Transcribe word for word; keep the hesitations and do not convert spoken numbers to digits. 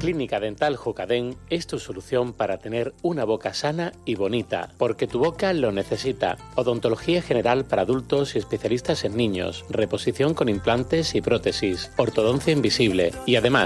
Clínica Dental Jocadén es tu solución para tener una boca sana y bonita, porque tu boca lo necesita. Odontología general para adultos y especialistas en niños, reposición con implantes y prótesis, ortodoncia invisible y además